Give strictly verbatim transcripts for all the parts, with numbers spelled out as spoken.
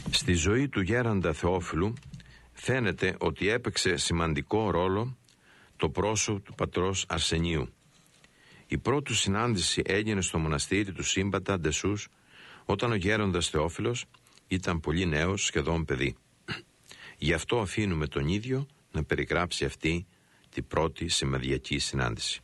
Στη ζωή του γέραντα Θεόφιλου φαίνεται ότι έπαιξε σημαντικό ρόλο το πρόσωπο του πατρός Αρσενίου. Η πρώτη συνάντηση έγινε στο μοναστήρι του Σύμπατα Ντεσούς, όταν ο γέροντας Θεόφιλος ήταν πολύ νέος, σχεδόν παιδί. Γι' αυτό αφήνουμε τον ίδιο να περιγράψει αυτή την πρώτη σημαδιακή συνάντηση.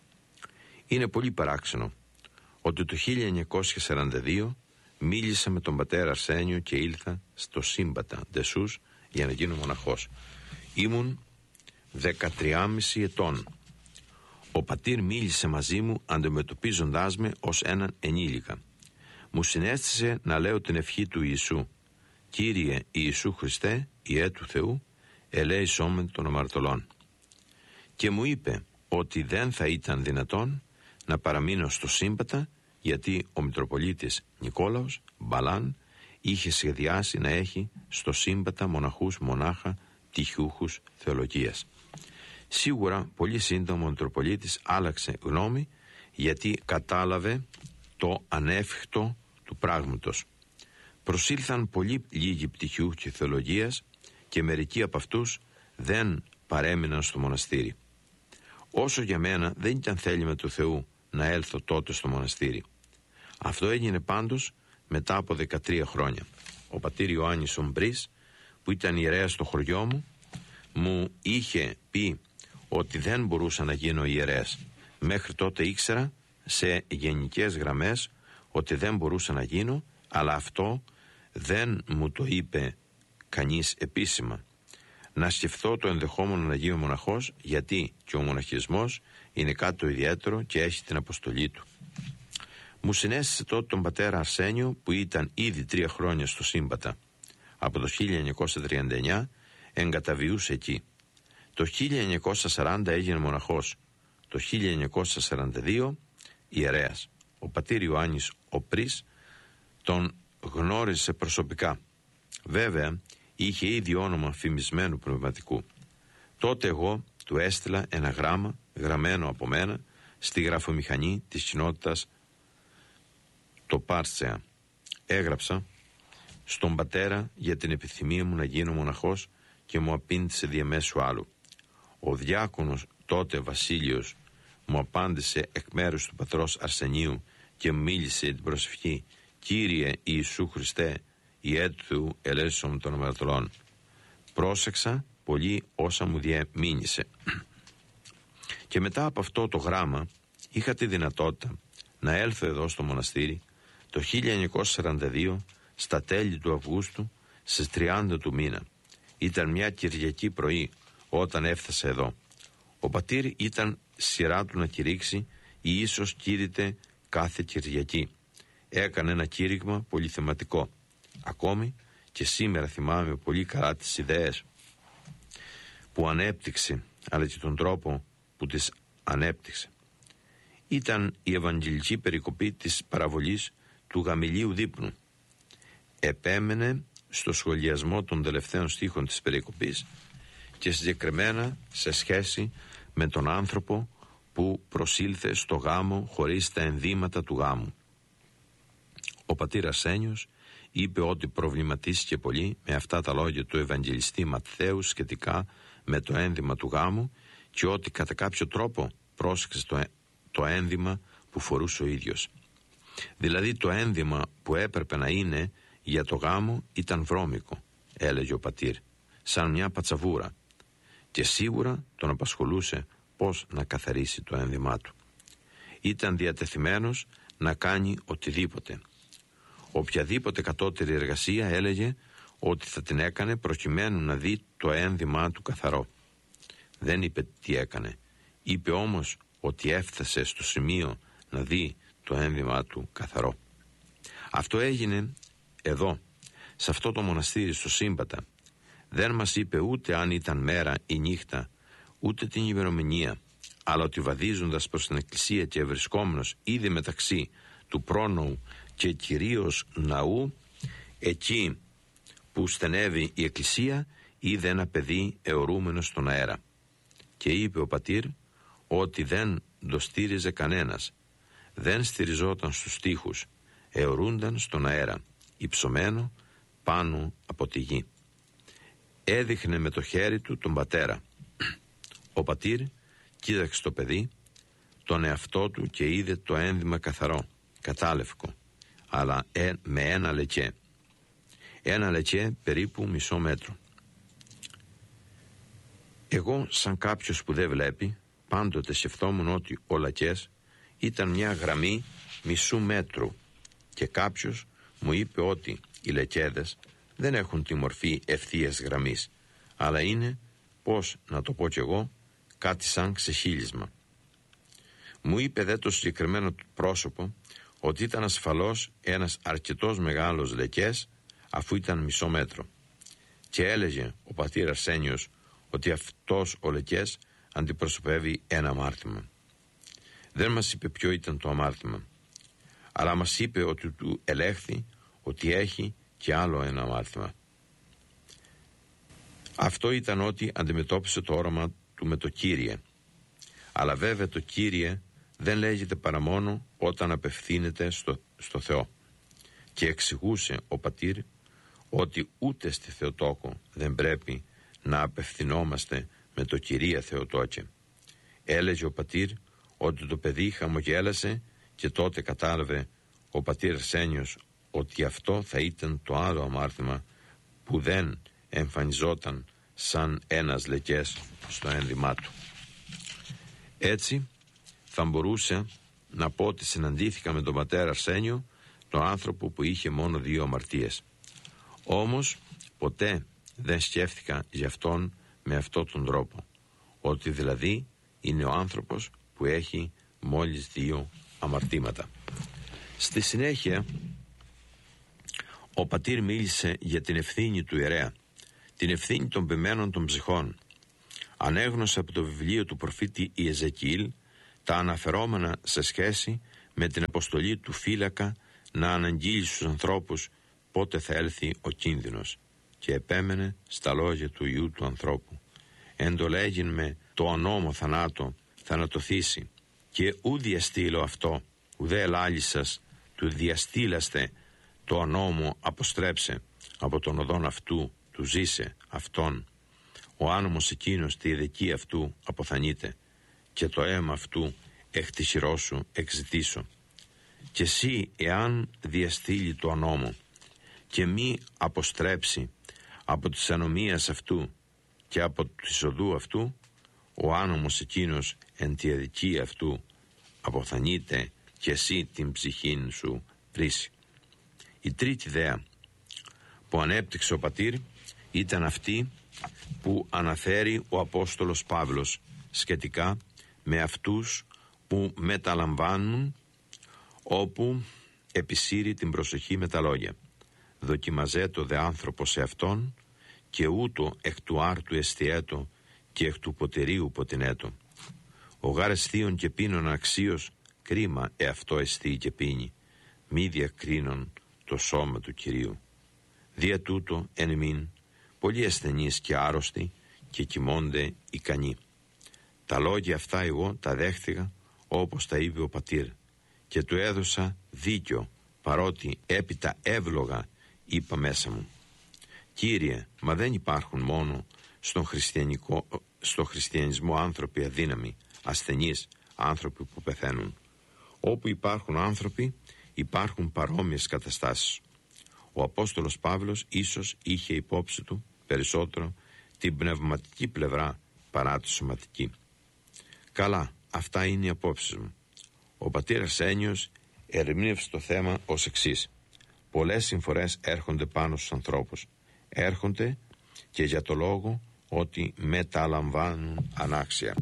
Είναι πολύ παράξενο ότι το χίλια εννιακόσια σαράντα δύο μίλησα με τον πατέρα Αρσένιο και ήλθα στο Σύμπατα Ντεσούς για να γίνω μοναχός. Ήμουν δεκατρία και μισό ετών. Ο πατήρ μίλησε μαζί μου αντιμετωπίζοντάς με ως έναν ενήλικα. Μου συνέστησε να λέω την ευχή του Ιησού: «Κύριε Ιησού Χριστέ, Υιέ του Θεού, ελέησόμεν των αμαρτωλών». Και μου είπε ότι δεν θα ήταν δυνατόν να παραμείνω στο Σύμπατα, γιατί ο Μητροπολίτης Νικόλαος Μπαλάν είχε σχεδιάσει να έχει στο Σύμπατα μοναχούς μονάχα πτυχιούχους θεολογίας. Σίγουρα πολύ σύντομα ο Μητροπολίτης άλλαξε γνώμη, γιατί κατάλαβε το ανέφικτο του πράγματος. Προσήλθαν πολύ λίγοι πτυχιούχοι θεολογίας και μερικοί από αυτούς δεν παρέμειναν στο μοναστήρι. Όσο για μένα δεν ήταν θέλημα του Θεού να έλθω τότε στο μοναστήρι. Αυτό έγινε πάντως μετά από δεκατρία χρόνια. Ο πατήρ Ιωάννης Ομπρής, που ήταν ιερέας στο χωριό μου, μου είχε πει ότι δεν μπορούσα να γίνω ιερέας. Μέχρι τότε ήξερα σε γενικές γραμμές ότι δεν μπορούσα να γίνω, αλλά αυτό δεν μου το είπε κανείς επίσημα. Να σκεφτώ το ενδεχόμενο να γίνω μοναχός, γιατί και ο μοναχισμός είναι κάτι το ιδιαίτερο και έχει την αποστολή του. Μου συνέστησε τότε τον πατέρα Αρσένιο, που ήταν ήδη τρία χρόνια στο Σύμπατα. Από το χίλια εννιακόσια τριάντα εννιά εγκαταβιούσε εκεί. Το χίλια εννιακόσια σαράντα έγινε μοναχός. Το χίλια εννιακόσια σαράντα δύο ιερέας. Ο πατήρ Ιωάννης Οπρής τον γνώρισε προσωπικά. Βέβαια είχε ήδη όνομα φημισμένου πνευματικού. Τότε εγώ του έστειλα ένα γράμμα γραμμένο από μένα στη γραφομηχανή της κοινότητας το Πάρτσεα. Έγραψα στον πατέρα για την επιθυμία μου να γίνω μοναχός και μου απήντησε διαμέσου άλλου. Ο διάκονος τότε Βασίλειος μου απάντησε εκ μέρους του πατρός Αρσενίου και μου μίλησε την προσευχή: «Κύριε Ιησού Χριστέ, Υιέ του Θεού, ελέησον των αμαρτωλών». Πρόσεξα πολύ όσα μου διεμήνυσε. Και μετά από αυτό το γράμμα είχα τη δυνατότητα να έλθω εδώ στο μοναστήρι το χίλια εννιακόσια σαράντα δύο στα τέλη του Αυγούστου, στις τριάντα του μήνα. Ήταν μια Κυριακή πρωί όταν έφτασα εδώ. Ο πατήρ ήταν σειρά του να κηρύξει ή ίσως κήρυτε κάθε Κυριακή. Έκανε ένα κήρυγμα πολυθεματικό. Ακόμη και σήμερα θυμάμαι πολύ καλά τις ιδέες που ανέπτυξε, αλλά και τον τρόπο που τις ανέπτυξε. Ήταν η ευαγγελική περικοπή της παραβολής του γαμηλίου δείπνου. Επέμενε στο σχολιασμό των τελευταίων στίχων της περικοπής και συγκεκριμένα σε σχέση με τον άνθρωπο που προσήλθε στο γάμο χωρίς τα ενδύματα του γάμου. Ο πατήρ Αρσένιος είπε ότι προβληματίστηκε πολύ με αυτά τα λόγια του Ευαγγελιστή Ματθαίου σχετικά με το ένδυμα του γάμου και ότι κατά κάποιο τρόπο πρόσεξε το, το ένδυμα που φορούσε ο ίδιος. Δηλαδή το ένδυμα που έπρεπε να είναι για το γάμο ήταν βρώμικο, έλεγε ο πατήρ, σαν μια πατσαβούρα, και σίγουρα τον απασχολούσε πώς να καθαρίσει το ένδυμά του. Ήταν διατεθειμένος να κάνει οτιδήποτε. Οποιαδήποτε κατώτερη εργασία, έλεγε, ότι θα την έκανε προκειμένου να δει το ένδυμά του καθαρό. Δεν είπε τι έκανε. Είπε όμως ότι έφτασε στο σημείο να δει το ένδυμά του καθαρό. Αυτό έγινε εδώ, σε αυτό το μοναστήρι στο Σύμπατα. Δεν μας είπε ούτε αν ήταν μέρα ή νύχτα, ούτε την ημερομηνία, αλλά ότι βαδίζοντας προς την εκκλησία και βρισκόμενος ήδη μεταξύ του πρόνοιου και κυρίως ναού, εκεί που στενεύει η εκκλησία, είδε ένα παιδί αιωρούμενο στον αέρα. Και είπε ο πατήρ ότι δεν το στήριζε κανένας, δεν στηριζόταν στους τοίχους, αιωρούνταν στον αέρα, υψωμένο πάνω από τη γη. Έδειχνε με το χέρι του τον πατέρα. Ο πατήρ κοίταξε το παιδί, τον εαυτό του, και είδε το ένδυμα καθαρό, κατάλευκο, αλλά ε, με ένα λεκέ. Ένα λεκέ περίπου μισό μέτρο. Εγώ, σαν κάποιος που δεν βλέπει, πάντοτε σκεφτόμουν ότι ο λακές ήταν μια γραμμή μισού μέτρου, και κάποιος μου είπε ότι οι λεκέδες δεν έχουν τη μορφή ευθείας γραμμής, αλλά είναι, πώς να το πω κι εγώ, κάτι σαν ξεχύλισμα. Μου είπε δε το συγκεκριμένο πρόσωπο ότι ήταν ασφαλώς ένας αρκετός μεγάλος λεκές, αφού ήταν μισό μέτρο, και έλεγε ο πατήρ Αρσένιος ότι αυτός ο λεκές αντιπροσωπεύει ένα αμάρτημα. Δεν μας είπε ποιο ήταν το αμάρτημα, αλλά μας είπε ότι του ελέγχθη ότι έχει και άλλο ένα αμάρτημα. Αυτό ήταν ότι αντιμετώπισε το όραμα του με το Κύριε. Αλλά βέβαια το Κύριε δεν λέγεται παρά μόνο όταν απευθύνεται στο, στο Θεό. Και εξηγούσε ο πατήρ ότι ούτε στη Θεοτόκο δεν πρέπει να απευθυνόμαστε με το Κυρία Θεοτόκε. Έλεγε ο πατήρ ότι το παιδί χαμογέλασε, και τότε κατάλαβε ο πατήρ Αρσένιος ότι αυτό θα ήταν το άλλο αμάρτημα που δεν εμφανιζόταν σαν ένας λεκές στο ένδυμά του. Έτσι θα μπορούσε να πω ότι συναντήθηκα με τον πατέρα Αρσένιο, τον άνθρωπο που είχε μόνο δύο αμαρτίες. Όμως ποτέ δεν σκέφτηκα γι' αυτόν με αυτόν τον τρόπο, ότι δηλαδή είναι ο άνθρωπος που έχει μόλις δύο αμαρτήματα. Στη συνέχεια ο πατήρ μίλησε για την ευθύνη του ιερέα, την ευθύνη των πεμένων των ψυχών. Ανέγνωσε από το βιβλίο του προφήτη Ιεζεκιήλ τα αναφερόμενα σε σχέση με την αποστολή του φύλακα να αναγγείλει στους ανθρώπους πότε θα έλθει ο κίνδυνος, και επέμενε στα λόγια του Υιού του ανθρώπου. Εντολέγειν με το ανώμο θανάτο θανατοθήσει, και ου διαστήλω αυτό, ουδέ ελάλησας του διαστήλαστε το ανώμο αποστρέψε από τον οδόν αυτού, του ζήσε αυτόν. Ο άνομος εκείνος τη ειδική αυτού αποθανείται, και το αίμα αυτού εκ της χειρός σου εξητήσω. Και εσύ, εάν διαστήλει το ανώμο και μη αποστρέψει από της ανομίας αυτού και από της οδού αυτού, ο άνομος εκείνος εν τη ειδική αυτού αποθανείται, και εσύ την ψυχήν σου βρήσει. Η τρίτη ιδέα που ανέπτυξε ο πατήρ ήταν αυτή που αναφέρει ο Απόστολος Παύλος σχετικά με αυτούς που μεταλαμβάνουν, όπου επισύρει την προσοχή με τα λόγια. Δοκιμαζέτο δε άνθρωπο σε αυτόν, και ούτω εκ του άρτου εστιέτο και εκ του ποτερίου ποτινέτο. Ο γάρες θείων και πίνων αξίως, κρίμα εαυτό εστί και πίνει, μη διακρίνων το σώμα του Κυρίου. Δια τούτο εν ημίν πολλοί ασθενείς και άρρωστοι, και κοιμώνται ικανοί. Τα λόγια αυτά εγώ τα δέχθηκα όπως τα είπε ο πατήρ, και του έδωσα δίκιο, παρότι έπειτα εύλογα είπα μέσα μου: Κύριε, μα δεν υπάρχουν μόνο στον, χριστιανικό, στο χριστιανισμό άνθρωποι αδύναμοι, ασθενείς, άνθρωποι που πεθαίνουν. Όπου υπάρχουν άνθρωποι, υπάρχουν παρόμοιες καταστάσεις. Ο Απόστολος Παύλος ίσως είχε υπόψη του περισσότερο την πνευματική πλευρά παρά τη σωματική. Καλά, αυτά είναι οι απόψεις μου. Ο πατήρ Αρσένιος ερμήνευσε το θέμα ως εξής: πολλές συμφορές έρχονται πάνω στους ανθρώπους. Έρχονται και για το λόγο ότι μεταλαμβάνουν ανάξια.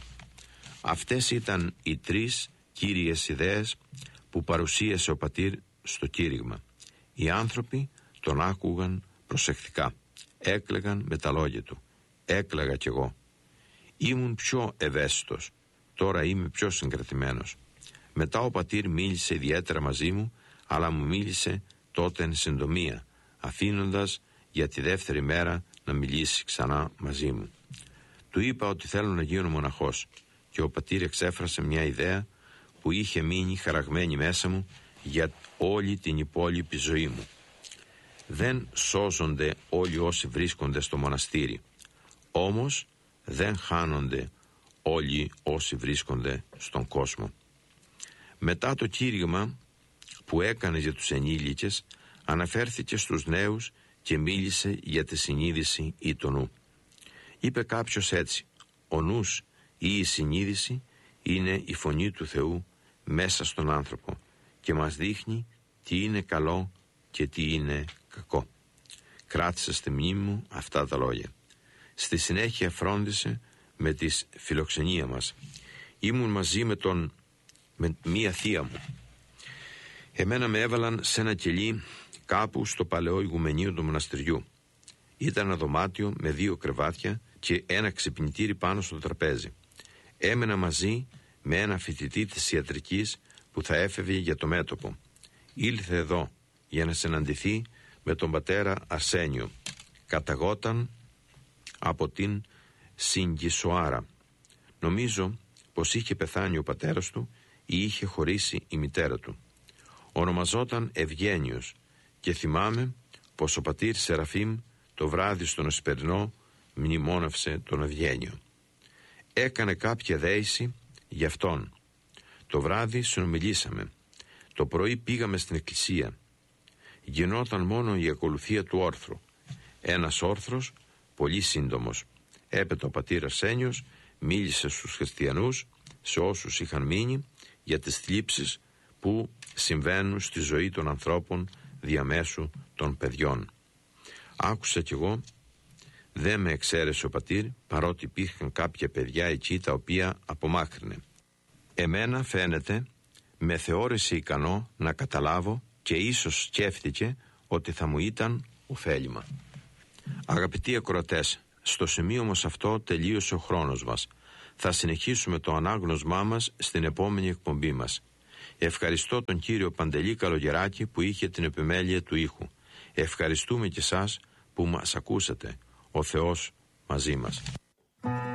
Αυτές ήταν οι τρεις κύριες ιδέες που παρουσίασε ο πατήρ στο κήρυγμα. Οι άνθρωποι τον άκουγαν προσεκτικά, έκλαιγαν με τα λόγια του. Έκλαιγα κι εγώ. Ήμουν πιο ευαίσθητος, τώρα είμαι πιο συγκρατημένος. Μετά ο πατήρ μίλησε ιδιαίτερα μαζί μου, αλλά μου μίλησε τότε εν συντομία, αφήνοντας για τη δεύτερη μέρα να μιλήσει ξανά μαζί μου. Του είπα ότι θέλω να γίνω μοναχός, και ο πατήρ εξέφρασε μια ιδέα που είχε μείνει χαραγμένη μέσα μου για όλη την υπόλοιπη ζωή μου. δεν σώζονται όλοι όσοι βρίσκονται στο μοναστήρι, όμως δεν χάνονται όλοι όσοι βρίσκονται στον κόσμο. Μετά το κήρυγμα που έκανε για τους ενήλικες, αναφέρθηκε στους νέους και μίλησε για τη συνείδηση ή το νου. Είπε κάποιος έτσι: ο νους ή η συνείδηση είναι η φωνή του Θεού μέσα στον άνθρωπο και μας δείχνει τι είναι καλό και τι είναι κακό. Κράτησε στη μνήμη μου αυτά τα λόγια. Στη συνέχεια φρόντισε με τη φιλοξενία μας. Ήμουν μαζί με, τον, με μία θεία μου. Εμένα με έβαλαν σε ένα κελί κάπου στο παλαιό ηγουμενείο του μοναστηριού. Ήταν ένα δωμάτιο με δύο κρεβάτια και ένα ξυπνητήρι πάνω στο τραπέζι. Έμενα μαζί με ένα φοιτητή της ιατρικής που θα έφευγε για το μέτωπο. Ήλθε εδώ για να συναντηθεί με τον πατέρα Αρσένιο. Καταγόταν από την Συγκισοάρα. Νομίζω πως είχε πεθάνει ο πατέρας του ή είχε χωρίσει η μητέρα του. Ονομαζόταν Ευγένιος και θυμάμαι πως ο πατήρ Σεραφείμ το βράδυ στον Εσπερινό μνημόνευσε τον Ευγένιο. Έκανε κάποια δέηση γι' αυτόν. Το βράδυ συνομιλήσαμε. Το πρωί πήγαμε στην εκκλησία. Γινόταν μόνο η ακολουθία του όρθρου. Ένας όρθρος πολύ σύντομος. Έπειτα ο πατήρ Αρσένιος μίλησε στους χριστιανούς, σε όσους είχαν μείνει, για τις θλίψεις που συμβαίνουν στη ζωή των ανθρώπων διαμέσου των παιδιών. Άκουσα κι εγώ, δεν με εξαίρεσε ο πατήρ, παρότι υπήρχαν κάποια παιδιά εκεί τα οποία απομάκρυνε. Εμένα φαίνεται με θεώρησε ικανό να καταλάβω και ίσως σκέφτηκε ότι θα μου ήταν ωφέλιμα. Αγαπητοί ακροατές, στο σημείο όμως αυτό τελείωσε ο χρόνος μας. Θα συνεχίσουμε το ανάγνωσμά μας στην επόμενη εκπομπή μας. Ευχαριστώ τον κύριο Παντελή Καλογεράκη που είχε την επιμέλεια του ήχου. Ευχαριστούμε και εσάς που μας ακούσατε. Ο Θεός μαζί μας.